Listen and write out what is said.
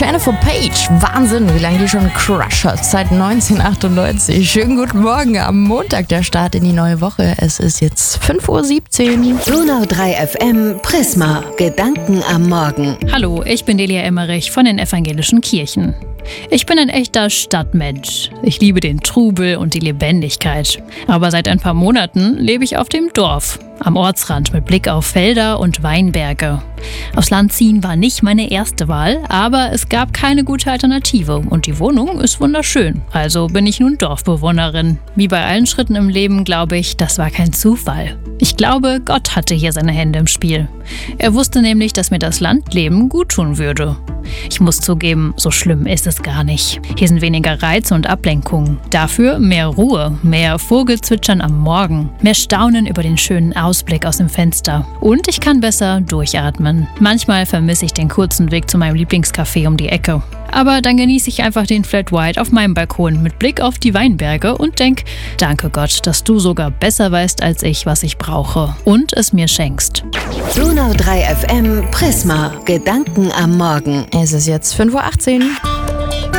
Jennifer Page. Wahnsinn, wie lange die schon Crush hat. Seit 1998. Schönen guten Morgen am Montag, der Start in die neue Woche. Es ist jetzt 5:17 Uhr. Donau 3 FM Prisma. Gedanken am Morgen. Hallo, ich bin Delia Emmerich von den Evangelischen Kirchen. Ich bin ein echter Stadtmensch. Ich liebe den Trubel und die Lebendigkeit. Aber seit ein paar Monaten lebe ich auf dem Dorf, am Ortsrand mit Blick auf Felder und Weinberge. Aufs Land ziehen war nicht meine erste Wahl, aber es gab keine gute Alternative und die Wohnung ist wunderschön. Also bin ich nun Dorfbewohnerin. Wie bei allen Schritten im Leben glaube ich, das war kein Zufall. Ich glaube, Gott hatte hier seine Hände im Spiel. Er wusste nämlich, dass mir das Landleben guttun würde. Ich muss zugeben, so schlimm ist es gar nicht. Hier sind weniger Reize und Ablenkungen. Dafür mehr Ruhe, mehr Vogelzwitschern am Morgen, mehr Staunen über den schönen Ausblick aus dem Fenster. Und ich kann besser durchatmen. Manchmal vermisse ich den kurzen Weg zu meinem Lieblingscafé um die Ecke. Aber dann genieße ich einfach den Flat White auf meinem Balkon mit Blick auf die Weinberge und denke, danke Gott, dass du sogar besser weißt als ich, was ich brauche und es mir schenkst. Donau 3 FM Prisma. Gedanken am Morgen. Es ist jetzt 5:18 Uhr.